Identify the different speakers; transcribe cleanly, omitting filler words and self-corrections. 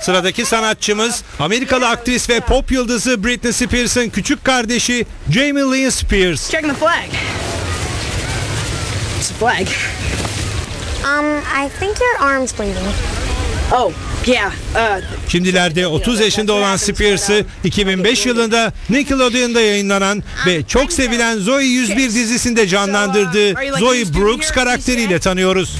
Speaker 1: Sıradaki sanatçımız Amerikalı aktris ve pop yıldızı Britney Spears'ın küçük kardeşi Jamie Lynn Spears.
Speaker 2: Checking the flag. It's a flag.
Speaker 3: I think your arm's bleeding.
Speaker 2: Oh, yeah.
Speaker 1: Şimdilerde 30 yaşında olan Spears'ı 2005 yılında Nickelodeon'da yayınlanan ve çok sevilen Zoey 101 dizisinde canlandırdığı Zoe Brooks karakteriyle tanıyoruz.